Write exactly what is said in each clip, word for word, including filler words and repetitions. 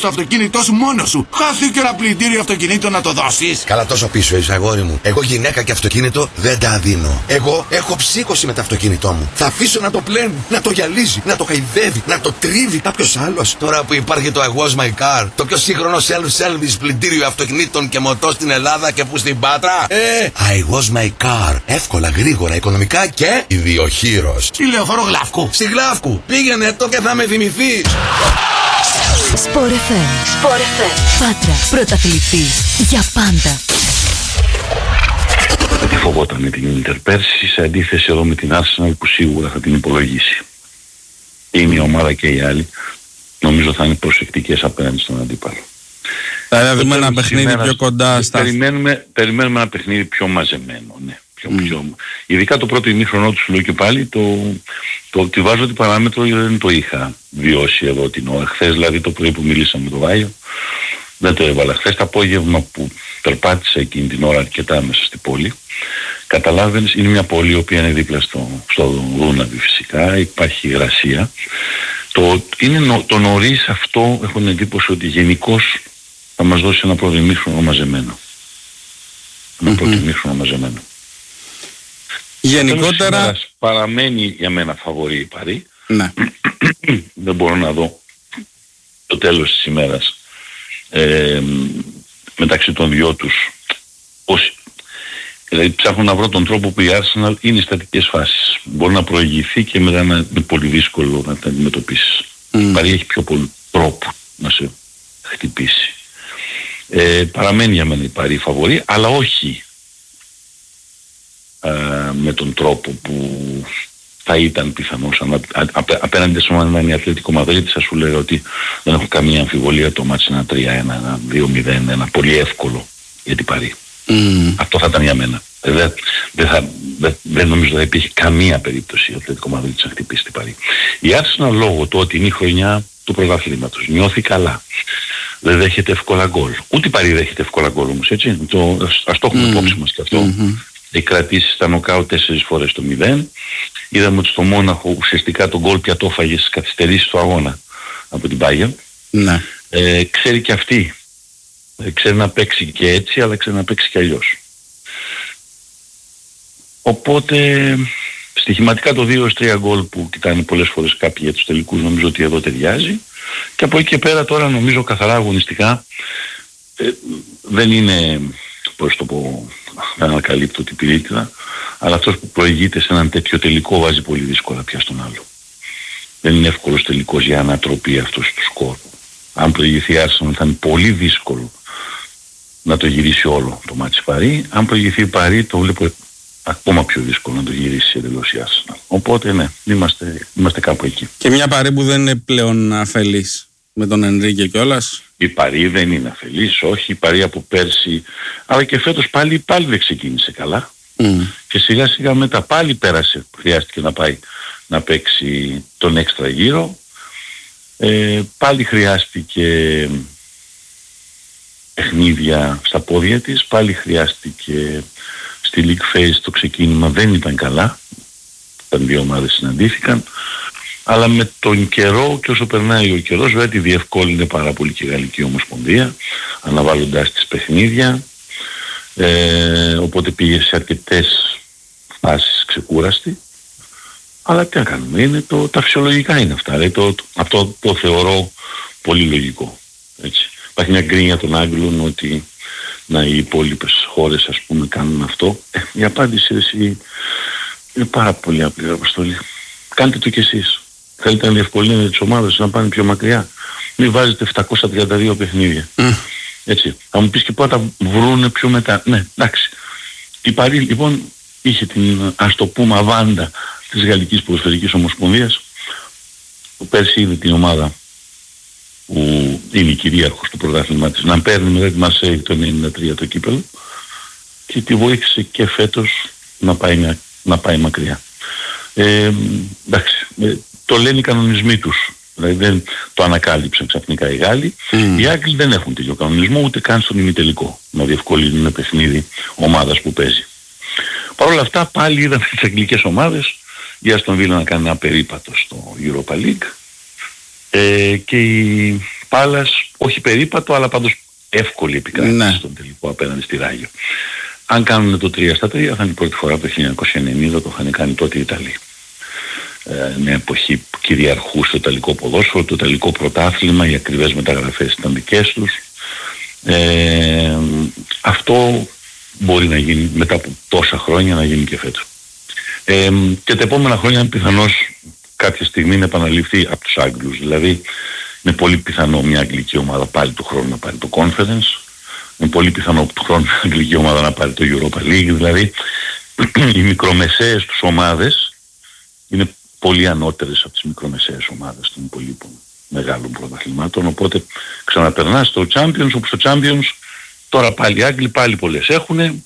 το αυτοκίνητό σου μόνος σου. Χάθηκε ένα πλυντήριο αυτοκινήτων να το δώσεις. Καλά, τόσο πίσω είσαι, αγόρι μου. Εγώ γυναίκα και αυτοκίνητο δεν τα δίνω. Εγώ έχω ψύχωση με το αυτοκίνητό μου. Θα αφήσω να το πλένει, να το γυαλίζει, να το χαϊδεύει, να το τρίβει κάποιος άλλος. Τώρα που υπάρχει το I was my car, το πιο σύγχρονο self-service πλυντήριο αυτοκινήτων και μοτό στην Ελλάδα και που στην Πάτρα. Ε, I was my car. Εύκολα, γρήγορα, οικονομικά και ιδιοχείρος. Στη Λεωφόρο Γλαύκου. Στη Γλαύκου. Πήγαινε το και θα με θυμηθείς. Sport εφ εμ. Sport εφ εμ. Πάτρα. Πρωταθλητής. Για πάντα. Δεν φοβόταν με την Ίντερ πέρσι, σε αντίθεση εδώ με την Arsenal που σίγουρα θα την υπολογίσει. Είναι η ομάδα και οι άλλοι. Νομίζω θα είναι προσεκτικές απέναντι στον αντίπαλο. Θα δούμε ένα παιχνίδι πιο κοντά στα... Περιμένουμε, περιμένουμε ένα παιχνίδι πιο μαζεμένο, ναι. Πιο, mm. πιο... Ειδικά το πρώτο ημίχρονο του, σου λέω και πάλι, το, το ότι βάζω την παράμετρο δεν το είχα βιώσει εδώ την ώρα. Χθες δηλαδή το πρωί που μιλήσαμε με τον Βάιο, δεν το έβαλα. Χθες το απόγευμα που περπάτησα εκείνη την ώρα αρκετά μέσα στην πόλη, καταλάβαινες, είναι μια πόλη η οποία είναι δίπλα στο, στο Δούναβι φυσικά, υπάρχει υγρασία. Το, είναι νο, το νωρίς αυτό έχω την εντύπωση ότι γενικώς θα μας δώσει ένα πρώτο ημίχρονο μαζεμένο. Ένα mm-hmm. πρώτο ημίχρονο μαζεμένο. Γενικότερα παραμένει για μένα φαβορί η Παρί. Ναι. Δεν μπορώ να δω το τέλος της ημέρας ε, μεταξύ των δυο τους πώς, δηλαδή ψάχνω να βρω τον τρόπο που η Arsenal είναι στατικές φάσεις. Μπορεί να προηγηθεί και μετά να είναι πολύ δύσκολο να τα αντιμετωπίσεις. Mm. Η Παρί έχει πιο πολύ τρόπο να σε χτυπήσει. Ε, παραμένει για μένα η Παρί φαβορί, αλλά όχι ε, με τον τρόπο που θα ήταν πιθανώς απέ, απέναντι σε έναν Ατλέτικο Μαδρίτη. Θα σου λέω ότι δεν έχω καμία αμφιβολία το μάτς ένα τρία ένα, ένα δύο μηδέν, ένα πολύ εύκολο για την Παρί. Mm. Αυτό θα ήταν για μένα. Δεν, δεν, θα, δεν, δεν νομίζω ότι υπήρχε καμία περίπτωση η Ατλέτικο Μαδρίτη να χτυπήσει την Παρί. Η Arsenal λόγω του ότι είναι η χρονιά του πρωταθλήματος, νιώθει καλά, δεν δέχεται εύκολα γκολ. Ούτε η Παρί δέχεται εύκολα γκολ όμως, έτσι. Το, ας το έχουμε mm. υπόψη μας και αυτό. Mm-hmm. Έχει κρατήσει στα νοκάου τέσσερις φορές το μηδέν. Είδαμε ότι στο Μόναχο ουσιαστικά τον γκολ πια το έφαγε στις καθυστερήσεις του αγώνα από την Bayern. Ναι. Ε, ξέρει και αυτή. Ε, ξέρει να παίξει και έτσι, αλλά ξέρει να παίξει και αλλιώς. Οπότε στοιχηματικά το δύο τρία γκολ που κοιτάνε πολλές φορές κάποιοι για τους τελικούς, νομίζω ότι εδώ ταιριάζει. Και από εκεί και πέρα τώρα νομίζω καθαρά αγωνιστικά ε, δεν είναι, πώς το πω, δεν ανακαλύπτω την πυρίτιδα, αλλά αυτός που προηγείται σε έναν τέτοιο τελικό βάζει πολύ δύσκολα πια στον άλλο. Δεν είναι εύκολος τελικός για ανατροπή αυτός του σκορ. Αν προηγηθεί η Arsenal θα είναι πολύ δύσκολο να το γυρίσει όλο το μάτσι Παρί. Αν προηγηθεί η Παρί το βλέπω ακόμα πιο δύσκολο να το γυρίσει εντελώς η Arsenal. Οπότε ναι, είμαστε, είμαστε κάπου εκεί. Και μια Παρί που δεν είναι πλέον αφελής με τον Ενρίκε κιόλας. Η Παρί δεν είναι αφελής, όχι. Η Παρί από πέρσι, αλλά και φέτος πάλι, πάλι δεν ξεκίνησε καλά. Mm. Και σιγά σιγά μετά πάλι πέρασε, χρειάστηκε να πάει να παίξει τον έξτρα γύρο. Ε, πάλι χρειάστηκε παιχνίδια στα πόδια της, πάλι χρειάστηκε στη League Phase το ξεκίνημα δεν ήταν καλά, όταν δύο ομάδες συναντήθηκαν, αλλά με τον καιρό και όσο περνάει ο καιρός βέβαια τη διευκόλυνε πάρα πολύ και η Γαλλική Ομοσπονδία αναβάλλοντάς τις παιχνίδια, ε, οπότε πήγε σε αρκετές φάσεις ξεκούραστη. Αλλά τι να κάνουμε, είναι το, τα φυσιολογικά είναι αυτά, δηλαδή το, το, αυτό το θεωρώ πολύ λογικό. Έτσι. Υπάρχει μια γκρίνια των Άγγλων ότι να οι υπόλοιπες χώρες ας πούμε κάνουν αυτό. Ε, η απάντηση εσύ είναι πάρα πολύ απλή, Αποστολή. Κάντε το κι εσείς. Θέλετε να διευκολύνετε τις ομάδες να πάνε πιο μακριά. Μην βάζετε επτακόσια τριάντα δύο παιχνίδια. Mm. Έτσι. Θα μου πεις και πότε τα βρούνε πιο μετά. Ναι, εντάξει. Η Παρί λοιπόν είχε την, ας το πούμε, αβάντα της Γαλλικής Ποδοσφαιρικής Ομοσπονδίας που πέρσι είδε την ομάδα που είναι η κυρίαρχος του πρωτάθλημα της να παίρνει μετά τη Μαρσέη το ενενήντα τρία το κύπελλο και τη βοήθησε και φέτος να πάει, να πάει μακριά. Ε, εντάξει, το λένε οι κανονισμοί τους. Δηλαδή δεν το ανακάλυψαν ξαφνικά οι Γάλλοι. Mm. Οι Άγγλοι δεν έχουν τέτοιο κανονισμό ούτε καν στον ημιτελικό να διευκολύνουν ένα παιχνίδι ομάδας που παίζει. Παρ' όλα αυτά πάλι είδαμε τις αγγλικές ομάδες, η Αστον Βίλα να κάνει ένα περίπατο στο Europa League ε, και η Πάλας όχι περίπατο, αλλά πάντως εύκολη επικράτηση ναι. στον τελικό απέναντι στη Ράγιο. Αν κάνουν το τρία στα τρία θα είναι η πρώτη φορά από το χίλια εννιακόσια ενενήντα, το είχαν κάνει τότε οι Ιταλοί. Ε, μια εποχή που κυριαρχούσε το ιταλικό ποδόσφαιρο, το ιταλικό πρωτάθλημα, οι ακριβές μεταγραφές ήταν δικές τους. Ε, αυτό μπορεί να γίνει μετά από τόσα χρόνια, να γίνει και φέτος. Ε, και τα επόμενα χρόνια πιθανώς κάποια στιγμή να επαναληφθεί από τους Άγγλους. Δηλαδή είναι πολύ πιθανό μια αγγλική ομάδα πάλι του χρόνου να πάρει το Conference, είναι πολύ πιθανό του χρόνου μια αγγλική ομάδα να πάρει το Europa League. Δηλαδή οι μικρομεσαίες τους ομάδες είναι πολύ ανώτερες από τις μικρομεσαίες ομάδες των υπολείπων μεγάλων πρωταθλημάτων, οπότε ξαναπερνά στο Champions, όπου στο Champions τώρα πάλι οι Άγγλοι πάλι πολλές έχουν,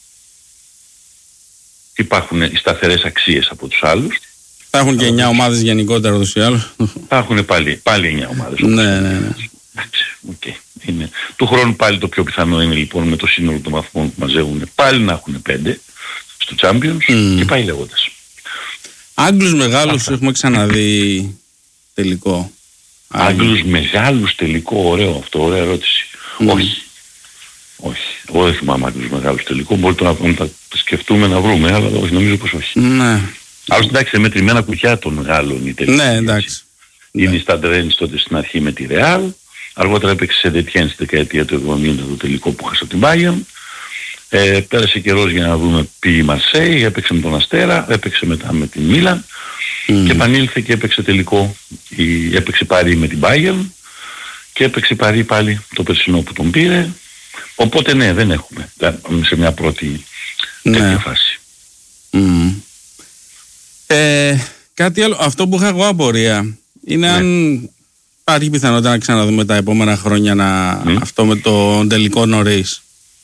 υπάρχουν οι σταθερές αξίες από τους άλλους. Θα έχουν και εννιά ομάδες γενικότερα ούτως ή άλλως. Θα έχουν πάλι, πάλι εννιά ομάδες. Ναι, ναι, ναι. Εντάξει, okay. Είναι. Του χρόνου πάλι το πιο πιθανό είναι λοιπόν με το σύνολο των βαθμών που μαζεύουν πάλι να έχουν πέντε στο Champions mm. και πάει λέγοντας. Άγγλους μεγάλους Αυτά. Έχουμε ξαναδεί τελικό. Άγγλους μεγάλους τελικό, ωραίο αυτό, ωραία ερώτηση. Mm. Όχι. Όχι. Εγώ δεν θυμάμαι Άγγλους μεγάλους τελικό, μπορεί το να, να τα σκεφτούμε να βρούμε, αλλά όχι, νομίζω πως όχι. Ναι. Άλλωστε εντάξει, με τριμμένα κουκιά των μεγάλων η τελική. Ναι, εντάξει. Είναι ναι. η Σταντρένης τότε στην αρχή με τη Ρεάλ. Αργότερα έπαιξε σε Ντετιέν στη δεκαετία του εβδομήντα το τελικό που είχα την Bayern. Ε, πέρασε καιρός για να δούμε πήγε η Μαρσέη, έπαιξε με τον Αστέρα, έπαιξε μετά με την Μίλαν mm. και επανήλθε και έπαιξε τελικό, η, έπαιξε Παρί με την Bayern και έπαιξε Παρί πάλι το περσινό που τον πήρε. Οπότε ναι, δεν έχουμε σε μια πρώτη ναι. τέτοια φάση. Mm. Ε, κάτι άλλο, αυτό που είχα εγώ απορία είναι ναι. αν υπάρχει πιθανότητα να ξαναδούμε τα επόμενα χρόνια να... mm. αυτό με το τελικό νωρίς.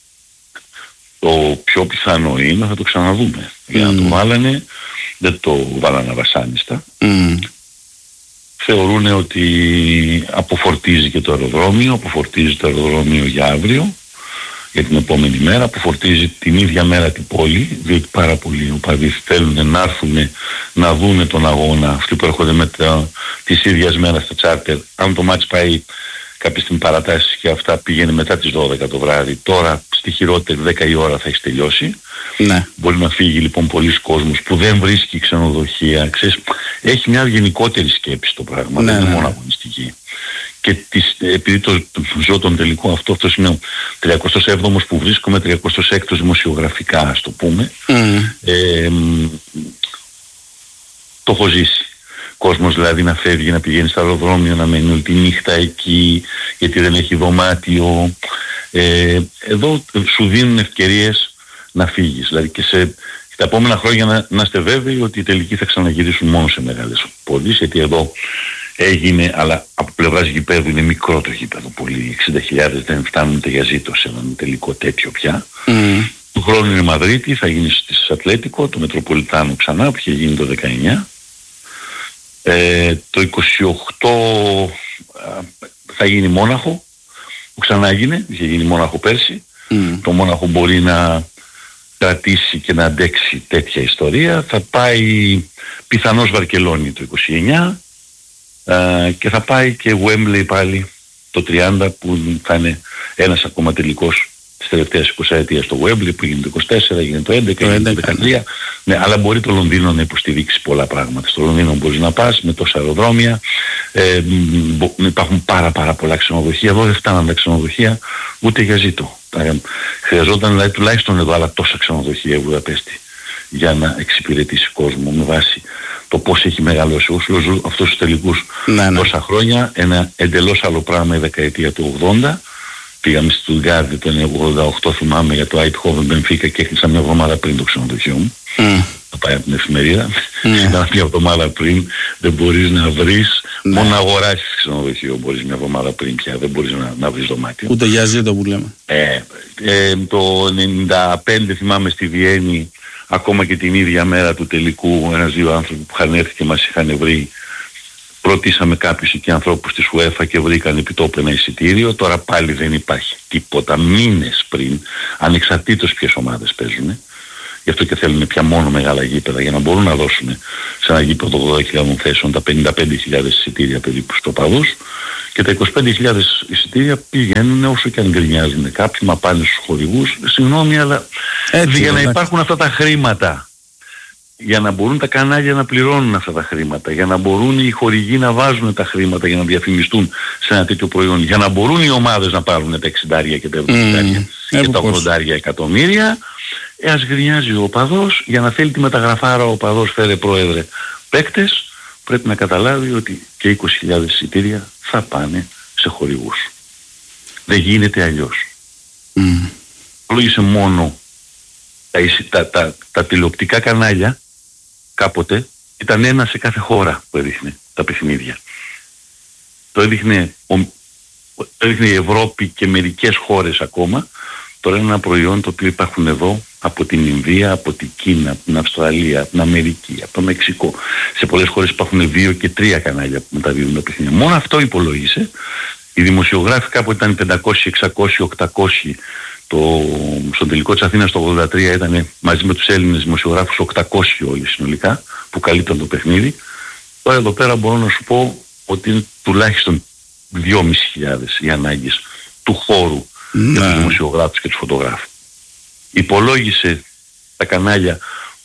Το πιο πιθανό είναι θα το ξαναδούμε. Mm. Για να το βάλανε, δεν το βάλανε αβασάνιστα. Mm. Θεωρούν ότι αποφορτίζει και το αεροδρόμιο, αποφορτίζει το αεροδρόμιο για αύριο, για την επόμενη μέρα, αποφορτίζει την ίδια μέρα την πόλη, διότι πάρα πολλοί οπαδοί θέλουν να έρθουν να δούνε τον αγώνα, αυτοί που έρχονται με τα, τις ίδιας μέρας στα τσάρτερ. Αν το μάτς πάει κάποια στιγμή παρατάσεις και αυτά πηγαίνει μετά τις δώδεκα το βράδυ, τώρα στη χειρότερη δέκα η ώρα θα έχει τελειώσει. Ναι. Μπορεί να φύγει λοιπόν πολλοί κόσμος που δεν βρίσκει ξενοδοχεία. Ξέρεις, έχει μια γενικότερη σκέψη το πράγμα, ναι, δεν είναι ναι. μόνο αγωνιστική. Και τις, επειδή το, το ζω τον τελικό αυτό, αυτός είναι ο τριακοστός έβδομος που βρίσκομαι, τριακοστός έκτος δημοσιογραφικά ας το πούμε. Mm. Ε, το έχω ζήσει. Κόσμος δηλαδή να φεύγει, να πηγαίνει στο αεροδρόμιο, να μένει όλη τη νύχτα εκεί, γιατί δεν έχει δωμάτιο. Ε, εδώ σου δίνουν ευκαιρίες να φύγεις. Δηλαδή και σε τα επόμενα χρόνια να, να είστε βέβαιοι ότι οι τελικοί θα ξαναγυρίσουν μόνο σε μεγάλες πόλεις, γιατί εδώ έγινε, αλλά από πλευράς γηπέδου είναι μικρό το γήπεδο, πολύ εξήντα χιλιάδες δεν φτάνουν για ζήτω σε έναν τελικό τέτοιο πια. Mm. Του χρόνου είναι Μαδρίτη, θα γίνει στις Ατλέτικο, το Μετροπολιτάνο ξανά που είχε γίνει το δεκαεννιά. Ε, το είκοσι οκτώ α, θα γίνει Μόναχο, που ξανά έγινε, είχε γίνει Μόναχο πέρσι. Mm. Το Μόναχο μπορεί να κρατήσει και να αντέξει τέτοια ιστορία. Θα πάει πιθανώς Βαρκελόνη το είκοσι εννιά α, και θα πάει και Wembley πάλι το τριάντα που θα είναι ένας ακόμα τελικός της τελευταίας εικοσαετίας στο Wembley που έγινε το είκοσι τέσσερα, έγινε το έντεκα, έγινε το δεκατρία. Ναι, αλλά μπορεί το Λονδίνο να υποστηρίξει πολλά πράγματα. Στο Λονδίνο μπορείς να πας με τόσα αεροδρόμια, ε, μπο, υπάρχουν πάρα πάρα πολλά ξενοδοχεία. Εδώ δεν φτάναν τα ξενοδοχεία ούτε για ζήτο. Ε, χρειαζόταν δηλαδή τουλάχιστον εδώ άλλα τόσα ξενοδοχεία η Βουδαπέστη για να εξυπηρετήσει κόσμο με βάση το πώς έχει μεγαλώσει αυτούς τους τελικούς ναι, ναι. τόσα χρόνια. Ένα εντελώς άλλο πράγμα η δεκαετία του ογδόντα. Πήγαμε στη Στουτγκάρδη το ογδόντα οκτώ, θυμάμαι, για το Eindhoven Μπενφίκα και έκλεισα μια εβδομάδα πριν το ξενοδοχείο μου. Mm. Θα πάει από την εφημερίδα. Mm. μια εβδομάδα πριν δεν μπορείς να βρεις, mm. μόνο να αγοράσεις ξενοδοχείο μπορείς μια εβδομάδα πριν πια, δεν μπορείς να, να βρεις δωμάτιο. Ούτε για ζήτο που λέμε. Ε, ε, το ενενήντα πέντε θυμάμαι στη Βιέννη, ακόμα και την ίδια μέρα του τελικού, ένας-δύο άνθρωποι που είχαν έρθει και μας είχαν βρει. Ρωτήσαμε κάποιους εκεί ανθρώπους της UEFA και βρήκαν επιτόπου ένα εισιτήριο. Τώρα πάλι δεν υπάρχει τίποτα μήνες πριν, ανεξαρτήτως ποιες ομάδες παίζουν. Γι' αυτό και θέλουν πια μόνο μεγάλα γήπεδα για να μπορούν να δώσουν σε ένα γήπεδο ογδόντα χιλιάδες θέσεων τα πενήντα πέντε χιλιάδες εισιτήρια περίπου στους οπαδούς Και τα είκοσι πέντε χιλιάδες εισιτήρια πηγαίνουν όσο και αν γκρινιάζουν κάποιοι, μα πάνε στους χορηγούς. Συγγνώμη, αλλά έτσι, για να υπάρχουν αυτά τα χρήματα, για να μπορούν τα κανάλια να πληρώνουν αυτά τα χρήματα, για να μπορούν οι χορηγοί να βάζουν τα χρήματα για να διαφημιστούν σε ένα τέτοιο προϊόν, για να μπορούν οι ομάδες να πάρουν τα εξήντα και τα εβδομήντα mm, και τα ογδόντα εκατομμύρια, ε, ας γκρινιάζει ο οπαδός για να θέλει τη μεταγραφάρα. Ο οπαδός φέρε πρόεδρε παίκτες, πρέπει να καταλάβει ότι και είκοσι χιλιάδες εισιτήρια θα πάνε σε χορηγούς. Δεν γίνεται αλλιώς. Mm. Λόγισε μόνο τα, τα, τα, τα τηλεοπτικά κανάλια κάποτε ήταν ένα σε κάθε χώρα που έδειχνε τα παιχνίδια. Το έδειχνε, ο, έδειχνε η Ευρώπη και μερικές χώρες ακόμα. Τώρα είναι ένα προϊόν το οποίο υπάρχουν εδώ από την Ινδία, από την Κίνα, από την Αυστραλία, από την Αμερική, από το Μεξικό. Σε πολλές χώρες υπάρχουν δύο και τρία κανάλια που μεταδίδουν τα παιχνίδια. Μόνο αυτό υπολόγισε. Οι δημοσιογράφοι κάποτε ήταν πεντακόσιοι, εξακόσιοι, οκτακόσιοι. Το, στον τελικό της Αθήνας το ογδόντα τρία ήταν μαζί με τους Έλληνες δημοσιογράφους οκτακόσιοι όλοι συνολικά που καλύπταν το παιχνίδι. Τώρα εδώ πέρα μπορώ να σου πω ότι είναι τουλάχιστον δυόμισι χιλιάδες οι ανάγκες του χώρου για τους δημοσιογράφους και τους φωτογράφους. Υπολόγισε τα κανάλια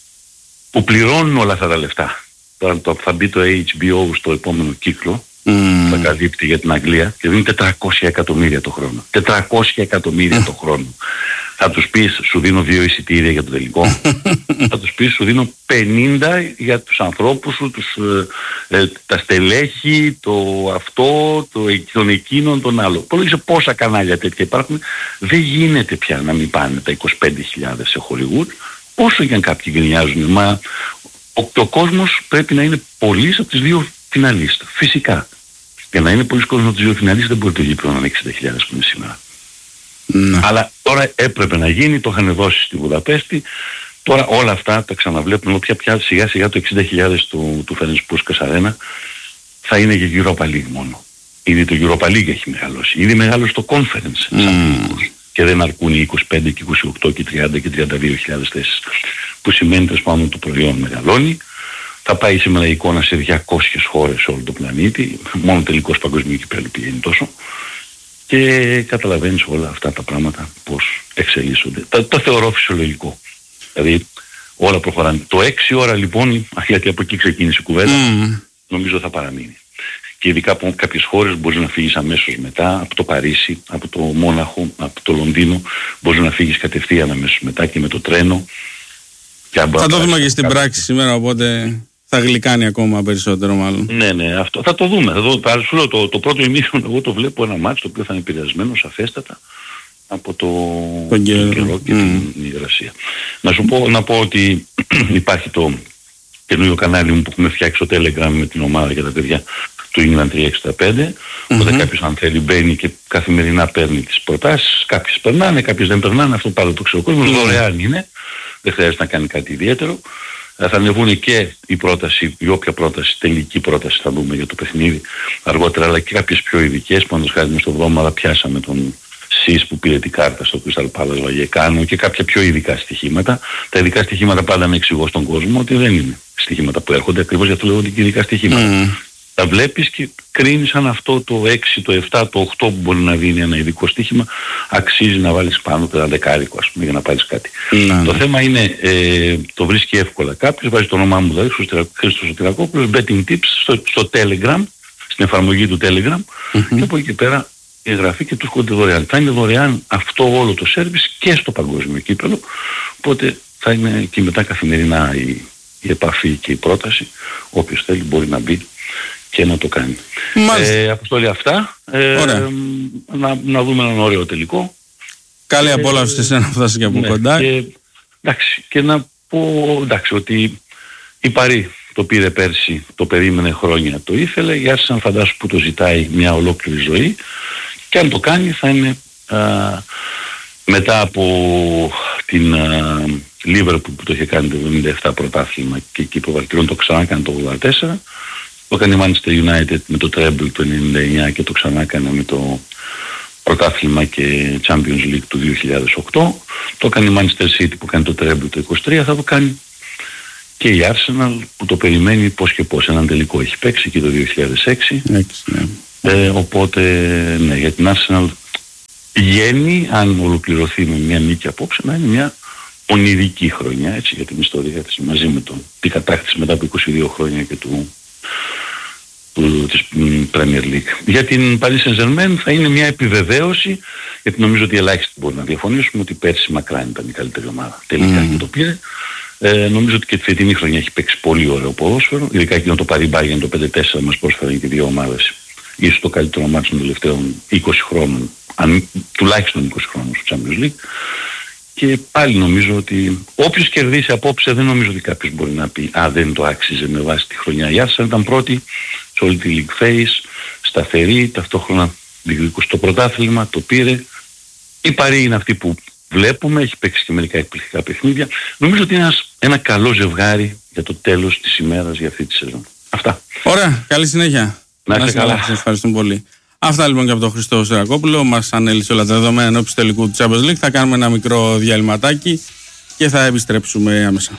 που πληρώνουν όλα αυτά τα λεφτά. Τώρα θα μπει το έιτς μπι ο στο επόμενο κύκλο, mm. θα καλύπτει για την Αγγλία και δίνει τετρακόσια εκατομμύρια το χρόνο. τετρακόσια εκατομμύρια το χρόνο. Θα τους πεις σου δίνω δύο εισιτήρια για το τελικό. Θα τους πεις σου δίνω πενήντα για τους ανθρώπους σου, τους, ε, ε, τα στελέχη, το αυτό, το, τον εκείνον, τον άλλο. Πολύγησε πόσα κανάλια τέτοια υπάρχουν. Δεν γίνεται πια να μην πάνε τα είκοσι πέντε χιλιάδες σε χορηγούς, όσο και αν κάποιοι γκρινιάζουν. Μα ο, ο κόσμος πρέπει να είναι πολύς από τις δύο φιναλίστες. Φυσικά. Για να είναι πολύς κόσμος από τις δύο φιναλίστες δεν μπορεί το γήπεδο να είναι εξήντα χιλιάδες που είναι σήμερα. Να. Αλλά τώρα έπρεπε να γίνει, το είχαν δώσει στη Βουδαπέστη. Τώρα όλα αυτά τα ξαναβλέπουν, πια, πια σιγά σιγά το εξήντα χιλιάδες του, του Ferenc Puskas Arena θα είναι για Europa League μόνο. Ήδη το Europa League έχει μεγαλώσει. Ήδη μεγάλωσε το Conference. Mm. Και δεν αρκούν οι είκοσι πέντε και είκοσι οκτώ και τριάντα και τριάντα δύο χιλιάδες θέσεις. Που σημαίνει ότι πάνω το προϊόν μεγαλώνει. Θα πάει σήμερα η εικόνα σε διακόσιες χώρες σε όλο το πλανήτη. Μόνο τελικός παγκοσμίου κυπέλλου πηγαίνει τόσο. Και καταλαβαίνεις όλα αυτά τα πράγματα πώς εξελίσσονται. Το, το θεωρώ φυσιολογικό. Δηλαδή όλα προχωράνε. Το έξι ώρα λοιπόν, γιατί από εκεί ξεκίνησε η κουβέντα, mm. νομίζω θα παραμείνει. Και ειδικά από κάποιες χώρες μπορείς να φύγεις αμέσως μετά, από το Παρίσι, από το Μόναχο, από το Λονδίνο, μπορείς να φύγεις κατευθείαν αμέσως μετά και με το τρένο. Και θα το δούμε και στην πράξη σήμερα, οπότε θα γλυκάνει ακόμα περισσότερο μάλλον. Ναι, ναι, αυτό θα το δούμε. Θα δω, σου λέω, το, το πρώτο ημίχρονο εγώ το βλέπω ένα μάτς το οποίο θα είναι επηρεασμένο σαφέστατα από το, τον καιρό και mm. την υγρασία. Να σου πω, να πω ότι υπάρχει το καινούριο κανάλι μου που έχουμε φτιάξει στο Telegram με την ομάδα για τα παιδιά του England τριακόσια εξήντα πέντε. Mm-hmm. Οπότε κάποιος αν θέλει μπαίνει και καθημερινά παίρνει τις προτάσεις. Κάποιες περνάνε, κάποιες δεν περνάνε. Αυτό πάντα το ξέρω. Ο κόσμος mm. δωρεάν είναι. Δεν χρειάζεται να κάνει κάτι ιδιαίτερο. Θα ανεβούν και η πρόταση, η όποια πρόταση, τελική πρόταση θα δούμε για το παιχνίδι αργότερα, αλλά και κάποιες πιο ειδικές. Πάντως χάρη μες στο βδόμαδα πιάσαμε τον ΣΥΣ που πήρε την κάρτα στο Crystal Palace Βαγεκάνο και κάποια πιο ειδικά στοιχήματα. Τα ειδικά στοιχήματα πάντα να εξηγώ στον κόσμο ότι δεν είναι στοιχήματα που έρχονται, ακριβώς για αυτό λέγονται και ειδικά στοιχήματα. Mm. Τα βλέπεις και κρίνεις αν αυτό το έξι, το επτά, το οκτώ που μπορεί να δίνει ένα ειδικό στοίχημα αξίζει να βάλεις πάνω το ένα δεκάρικο ας πούμε για να πάρεις κάτι. Mm. Το θέμα είναι, ε, το βρίσκει εύκολα κάποιος, βάζει το όνομά μου δηλαδή, Χρήστος Σωτηρακόπουλος, betting tips στο, στο Telegram, στην εφαρμογή του Telegram mm-hmm. και από εκεί πέρα η εγγραφή και του έρχονται δωρεάν. Θα είναι δωρεάν αυτό όλο το σέρβις και στο παγκόσμιο κύπελλο, οπότε θα είναι και μετά καθημερινά η, η επαφή και η πρόταση. Όποιος θέλει μπορεί να μπει και να το κάνει. Ε, Αποστόλη αυτά. Ε, να, να δούμε έναν ωραίο τελικό. Καλή ε, απόλαυση σε εσένα να φτάσει και από ναι, κοντά. Και, εντάξει, και να πω εντάξει, ότι η Παρί το πήρε πέρσι, το περίμενε χρόνια, το ήθελε. Η Arsenal φαντάσου που το ζητάει μια ολόκληρη ζωή. Και αν το κάνει θα είναι α, μετά από την Liverpool που το είχε κάνει το εβδομήντα επτά πρωτάθλημα και εκεί προβαλτηρών το ξανά έκανε το ογδόντα τέσσερα. Το έκανε η Manchester United με το treble του ενενήντα εννιά και το ξανά έκανε με το πρωτάθλημα και Champions League του δύο χιλιάδες οκτώ. Το έκανε η Manchester City που κάνει το treble του είκοσι τρία. Θα το κάνει και η Arsenal που το περιμένει πώς και πώς. Έναν τελικό έχει παίξει και το δύο χιλιάδες έξι. έξι ναι. Ε, οπότε, ναι, για την Arsenal βγαίνει, αν ολοκληρωθεί με μια νίκη απόψε, να είναι μια ονειρική χρονιά, έτσι, για την ιστορία της, μαζί με τον, την κατάκτηση μετά από είκοσι δύο χρόνια και του, του, της Premier League. Για την Paris Saint-Germain θα είναι μια επιβεβαίωση, γιατί νομίζω ότι ελάχιστοι μπορεί να διαφωνήσουμε, ότι πέρσι μακράν ήταν η καλύτερη ομάδα. Τελικά mm. και το πήρε. Ε, νομίζω ότι και τη φετινή χρονιά έχει παίξει πολύ ωραίο ποδόσφαιρο, ειδικά εκείνο το Paris Bayern το πέντε τέσσερα μας πρόσφεραν και δύο ομάδες, ίσως το καλύτερο μάτι των τελευταίων είκοσι χρόνων, αν, τουλάχιστον είκοσι χρόνων στο Champions League. Και πάλι νομίζω ότι όποιος κερδίσει απόψε, δεν νομίζω ότι κάποιος μπορεί να πει «Α, δεν το άξιζε με βάση τη χρονιά». Η Arsenal ήταν πρώτη σε όλη τη League Phase, σταθερή, ταυτόχρονα διεκδικούσε το πρωτάθλημα, το πήρε. Η Paris είναι αυτή που βλέπουμε, έχει παίξει και μερικά εκπληκτικά παιχνίδια. Νομίζω ότι είναι ένας, ένα καλό ζευγάρι για το τέλος της ημέρας για αυτή τη σεζόν. Αυτά. Ωραία, καλή συνέχεια. Να είστε καλά. Σας ευχαριστούμε πολύ. Αυτά λοιπόν και από τον Χριστό Σερακόπουλο. Μας ανέλησε όλα τα δεδομένα ενώπιση τελικού του Champions League. Θα κάνουμε ένα μικρό διαλυματάκι και θα επιστρέψουμε άμεσα.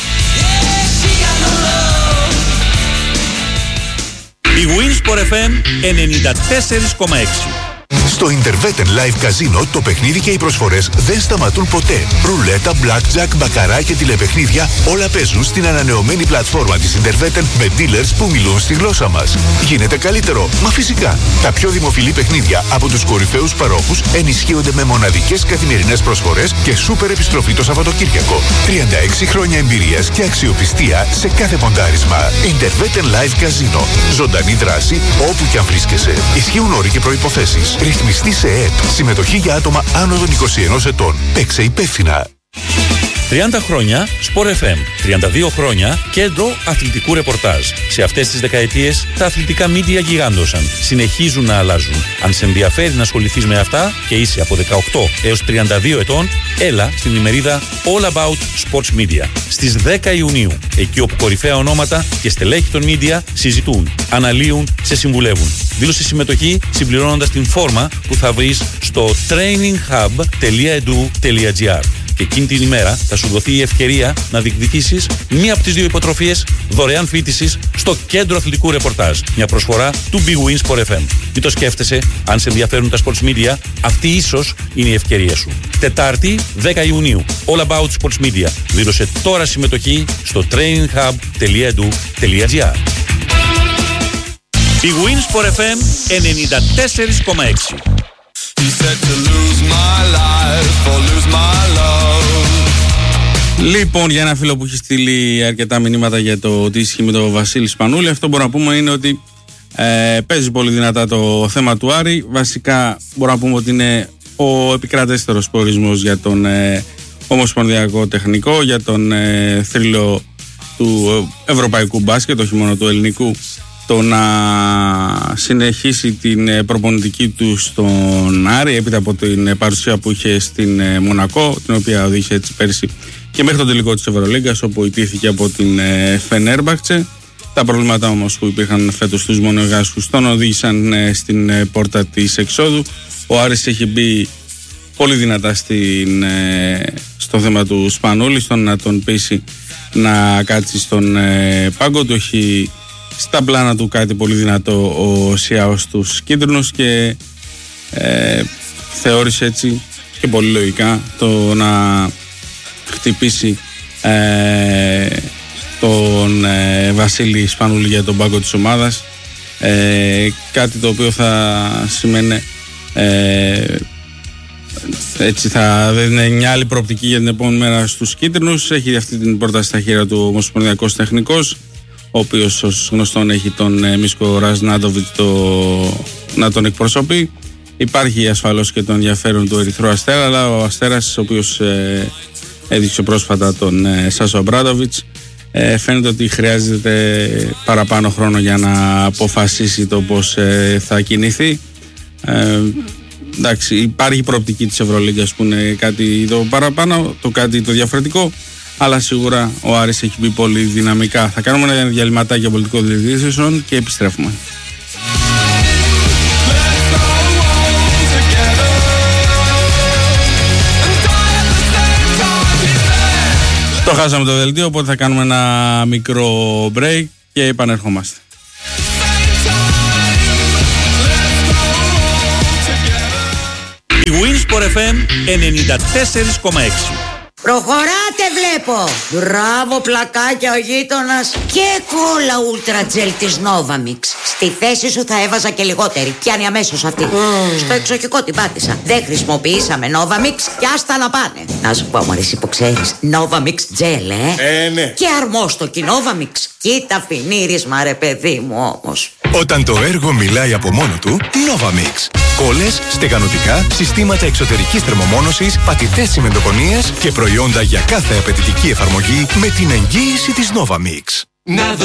Η Winsport εφ εμ ενενήντα τέσσερα κόμμα έξι. Στο Interveten Live Casino το παιχνίδι και οι προσφορές δεν σταματούν ποτέ. Ρουλέτα, blackjack, μπακαρά και τηλεπαιχνίδια όλα παίζουν στην ανανεωμένη πλατφόρμα της Interveten με dealers που μιλούν στη γλώσσα μας. Γίνεται καλύτερο, μα φυσικά. Τα πιο δημοφιλή παιχνίδια από τους κορυφαίους παρόχους ενισχύονται με μοναδικές καθημερινές προσφορές και σούπερ επιστροφή το Σαββατοκύριακο. τριάντα έξι χρόνια εμπειρίας και αξιοπιστία σε κάθε ποντάρισμα. Interveten Live Casino. Ζωντανή δράση όπου και αν βρίσκεσαι. Ισχύουν όροι και προϋποθέσεις. Ρυθμιστή σε ΕΕΠ. Συμμετοχή για άτομα άνω των είκοσι ενός ετών. Παίξε υπεύθυνα. τριάντα χρόνια Sport εφ εμ, τριάντα δύο χρόνια κέντρο αθλητικού ρεπορτάζ. Σε αυτές τις δεκαετίες τα αθλητικά μίντια γιγάντωσαν. Συνεχίζουν να αλλάζουν. Αν σε ενδιαφέρει να ασχοληθείς με αυτά και είσαι από δεκαοκτώ έως τριάντα δύο ετών, έλα στην ημερίδα All About Sports Media στις δέκα Ιουνίου. Εκεί όπου κορυφαία ονόματα και στελέχη των μίντια συζητούν, αναλύουν, σε συμβουλεύουν. Δήλωσε συμμετοχή συμπληρώνοντας την φόρμα που θα βρεις στο training hub τελεία e d u τελεία g r. Και εκείνη την ημέρα θα σου δοθεί η ευκαιρία να διεκδικήσεις μία από τις δύο υποτροφίες δωρεάν φοιτησης στο κέντρο αθλητικού ρεπορτάζ. Μια προσφορά του Big Win Sport εφ εμ. Μην το σκέφτεσαι, αν σε ενδιαφέρουν τα sports media, αυτή ίσως είναι η ευκαιρία σου. Τετάρτη, δέκα Ιουνίου. All About Sports Media. Δήλωσε τώρα συμμετοχή στο training hub τελεία e d u τελεία g r. Big Win Sport εφ εμ ενενήντα τέσσερα κόμμα έξι. Λοιπόν, για ένα φίλο που έχει στείλει αρκετά μηνύματα για το τι ισχύει με τον Βασίλη Σπανούλη, αυτό μπορούμε να πούμε είναι ότι ε, παίζει πολύ δυνατά το θέμα του Άρη. Βασικά μπορούμε να πούμε ότι είναι ο επικρατέστερος προορισμός για τον ε, ομοσπονδιακό τεχνικό, για τον ε, θρύλο του ευρωπαϊκού μπάσκετ, όχι μόνο του ελληνικού, το να συνεχίσει την προπονητική του στον Άρη έπειτα από την παρουσία που είχε στην Μονακό, την οποία οδήγησε έτσι πέρσι και μέχρι τον τελικό της Ευρωλίγκας, όπου ιτήθηκε από την Φενέρμπαχτσε. Τα προβλήματα όμως που υπήρχαν φέτος στους μονογάσκους τον οδήγησαν στην πόρτα της εξόδου. Ο Άρης έχει μπει πολύ δυνατά στην, στο θέμα του Σπανούλη, στο να τον πείσει να κάτσει στον πάγκο του. Έχει στα πλάνα του κάτι πολύ δυνατό ο Σιάος τους κίτρινους και ε, θεώρησε έτσι και πολύ λογικά το να χτυπήσει ε, τον ε, Βασίλη Σπανούλη για τον πάγκο της ομάδας, ε, κάτι το οποίο θα σημαίνει ε, έτσι θα δίνει μια άλλη προοπτική για την επόμενη μέρα στους κίτρινους. Έχει αυτή την πρόταση στα χέρια του ομοσπονδιακός τεχνικός, ο οποίος ως γνωστόν έχει τον ε, Μίσκο Ραζνάντοβιτς το, να τον εκπροσωπεί. Υπάρχει ασφαλώς και το ενδιαφέρον του Ερυθρού Αστέρα, αλλά ο Αστέρας, ο οποίος ε, έδειξε πρόσφατα τον ε, Σάσο Αμπράντοβιτς, ε, φαίνεται ότι χρειάζεται παραπάνω χρόνο για να αποφασίσει το πώς ε, θα κινηθεί. Ε, εντάξει, υπάρχει προοπτική της Ευρωλίγκας που είναι κάτι το παραπάνω, το κάτι το διαφορετικό, αλλά σίγουρα ο Άρης έχει μπει πολύ δυναμικά. Θα κάνουμε ένα διαλυματάκι για πολιτικό διαιτησιών και επιστρέφουμε. Το χάσαμε το δελτίο, οπότε θα κάνουμε ένα μικρό break και επανερχόμαστε. Η Winsport εφ εμ ενενήντα τέσσερα κόμμα έξι. Προχωράτε βλέπω. Μπράβο πλακάκια ο γείτονας. Και κόλλα ούλτρα τζελ της Novamix. Στη θέση σου θα έβαζα και λιγότερη. Πιάνει αμέσως αυτή. mm. Στο εξοχικό την πάτησα. Δεν χρησιμοποιήσαμε Novamix και άστα να πάνε. Να σου πω μωρές που ξέρεις, Novamix τζελ ε. Ε ναι. Και αρμόστοκι Novamix. Κοίτα φινίρισμα ρε παιδί μου όμως. Όταν το έργο μιλάει από μόνο του, Novamix. Κόλλες, στεγανοτικά, συστήματα εξωτερικής θερμομόνωσης, πατητές τσιμεντοκονίες και προϊόντα για κάθε απαιτητική εφαρμογή με την εγγύηση της Novamix.